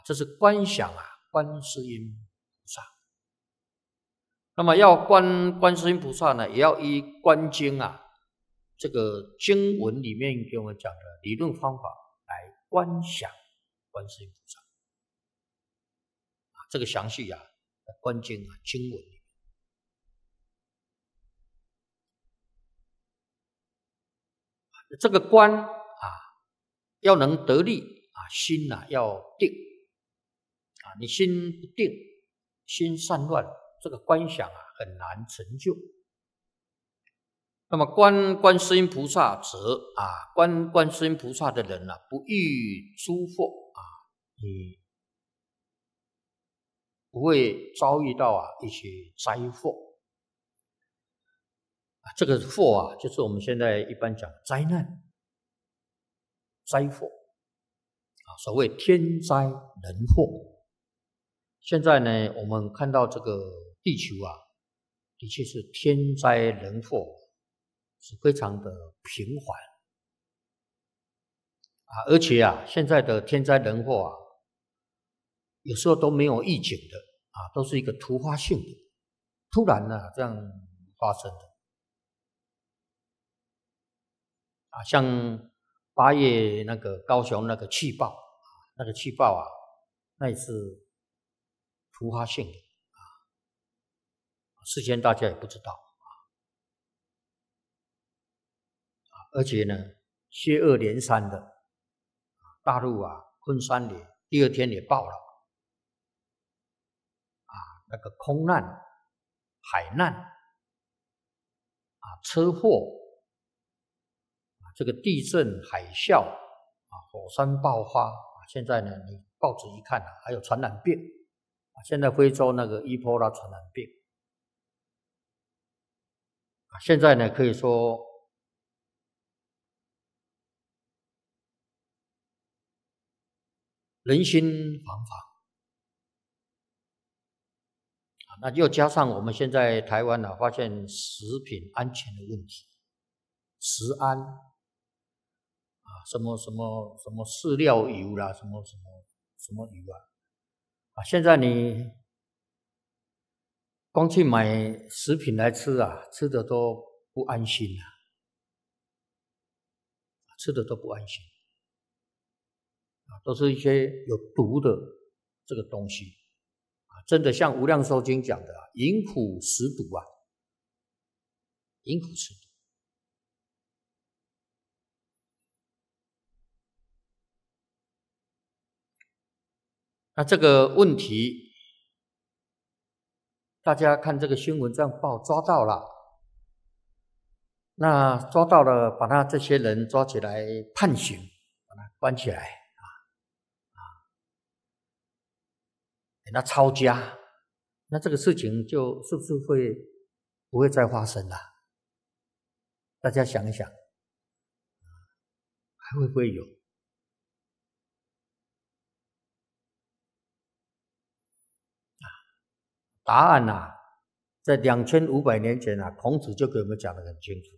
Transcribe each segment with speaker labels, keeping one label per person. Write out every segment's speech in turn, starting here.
Speaker 1: 这是观想观世音菩萨。那么要观观世音菩萨呢，也要依观经这个经文里面给我们讲的理论方法来观想观世音菩萨。这个详细观经经文里面。这个观要能得力心要定你心不定，心散乱，这个观想很难成就。那么观观世音菩萨者观观世音菩萨的人不遇诸祸你不会遭遇到一些灾祸这个祸就是我们现在一般讲的灾难、灾祸所谓天灾人祸。现在呢，我们看到这个地球的确是天灾人祸是非常的频繁而且现在的天灾人祸有时候都没有预警的都是一个突发性的，突然这样发生的像8月那个高雄那个气爆那个气爆那也是突发性的事先大家也不知道而且呢接二连三的大陆昆山也第二天也爆了那个空难、海难车祸这个地震、海啸火山爆发现在呢你报纸一看还有传染病现在非洲那个伊波拉传染病现在呢可以说人心惶惶那又加上我们现在台湾发现食品安全的问题，食安什么饲料油啦，什么油现在你光去买食品来吃吃的都不安心吃的都不安心都是一些有毒的这个东西真的像无量寿经讲的饮苦食毒饮苦食毒那这个问题大家看这个新闻这样报抓到了那抓到了把他这些人抓起来判刑把他关起来给他抄家那这个事情就是不是不会再发生了大家想一想还会不会有答案在2500年前孔子就给我们讲得很清楚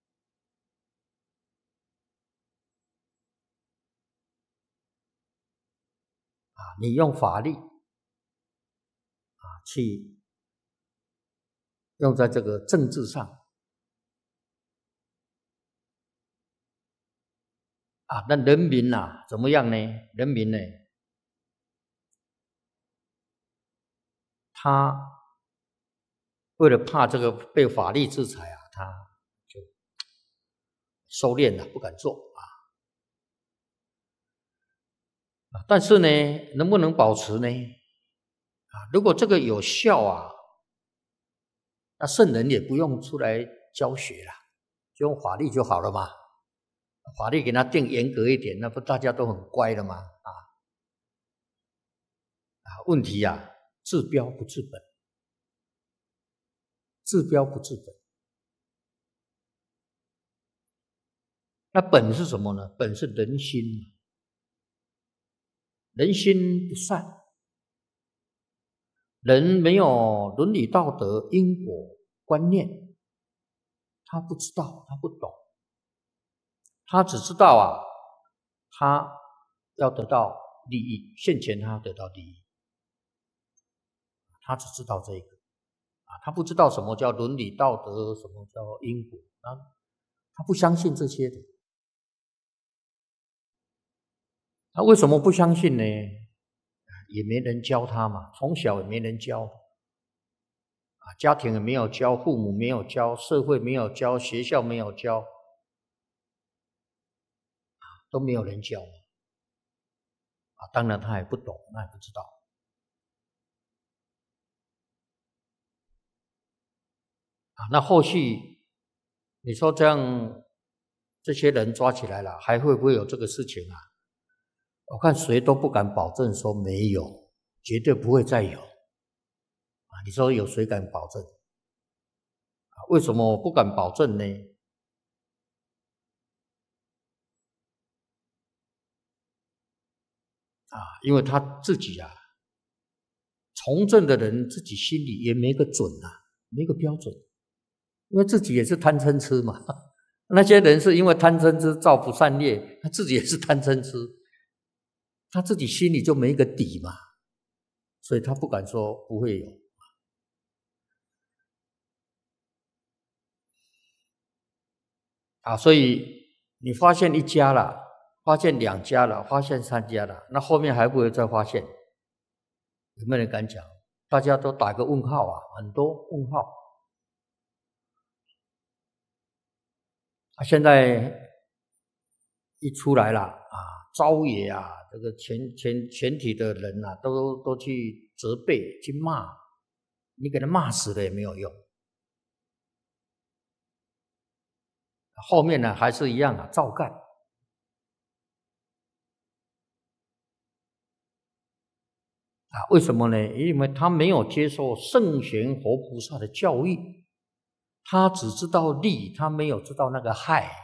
Speaker 1: 你用法律去用在这个政治上那人民怎么样呢？人民呢他为了怕这个被法律制裁他就收敛了不敢做但是呢能不能保持呢如果这个有效那圣人也不用出来教学了就用法律就好了嘛法律给他定严格一点那不大家都很乖了吗问题治标不治本治标不治本那本是什么呢？本是人心人心不善人没有伦理道德因果观念他不知道他不懂他只知道他要得到利益，现前他要得到利益，他只知道这个他不知道什么叫伦理道德，什么叫因果他不相信这些的。他为什么不相信呢？也没人教他嘛，从小也没人教家庭也没有教，父母没有教，社会没有教，学校没有教都没有人教当然他也不懂，他也不知道那后续你说这样这些人抓起来了，还会不会有这个事情我看谁都不敢保证说没有，绝对不会再有你说有谁敢保证为什么我不敢保证呢？因为他自己从政的人自己心里也没个准没个标准，因为自己也是贪嗔痴嘛那些人是因为贪嗔痴造福善业，他自己也是贪嗔痴，他自己心里就没个底嘛，所以他不敢说不会有所以你发现一家了，发现2家了，发现3家了，那后面还不会再发现？有没有人敢讲？大家都打个问号很多问号现在一出来了招野这个全体的人都去责备去骂，你给他骂死了也没有用，后面呢还是一样照干为什么呢？因为他没有接受圣贤活菩萨的教育，他只知道利，他没有知道那个害，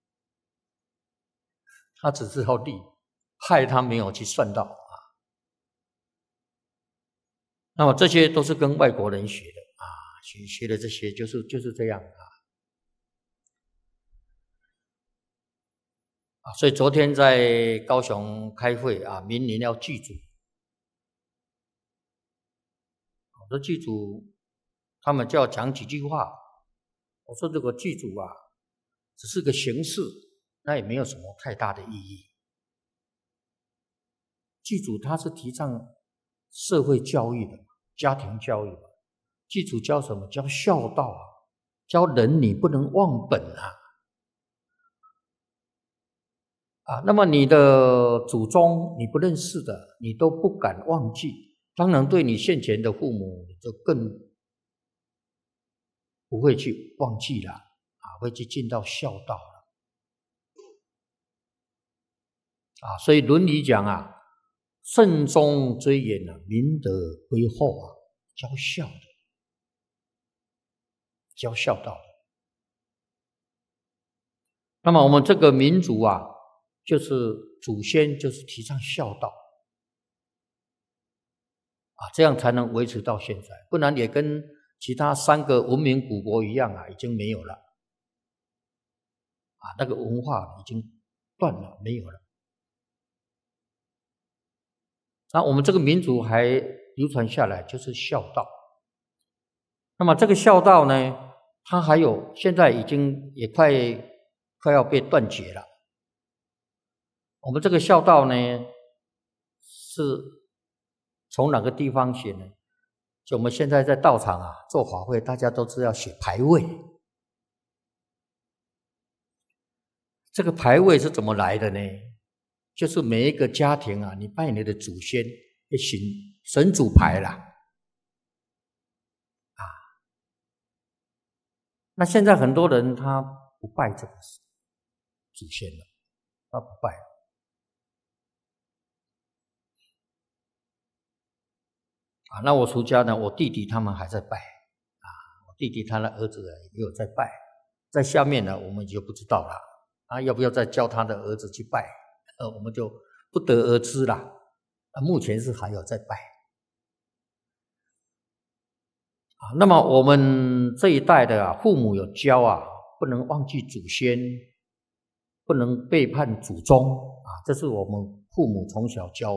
Speaker 1: 他只知道利，害他没有去算到那么这些都是跟外国人学的学的这些就是这样所以昨天在高雄开会明年要祭祖我说祭祖他们叫讲几句话，我说这个祭祖只是个形式，那也没有什么太大的意义。祭祖它是提倡社会教育的，家庭教育的，祭祖教什么？教孝道教人你不能忘本那么你的祖宗你不认识的，你都不敢忘记，当然对你现前的父母你就更不会去忘记了会去尽到孝道了所以伦理讲慎终追远明德归厚教孝的，教孝道的。那么我们这个民族就是祖先就是提倡孝道这样才能维持到现在，不然也跟其他3个文明古国一样已经没有了那个文化已经断了，没有了。那我们这个民族还流传下来就是孝道。那么这个孝道呢，它还有现在已经也快要被断绝了。我们这个孝道呢是从哪个地方写呢？就我们现在在道场做法会，大家都知道写牌位。这个牌位是怎么来的呢？就是每一个家庭你拜你的祖先会行神主牌啦那现在很多人他不拜这个祖先了，他不拜了那我出家呢，我弟弟他们还在拜我弟弟他的儿子也有在拜，在下面呢我们就不知道了要不要再教他的儿子去拜我们就不得而知啦目前是还有在拜那么我们这一代的父母有教不能忘记祖先，不能背叛祖宗这是我们父母从小教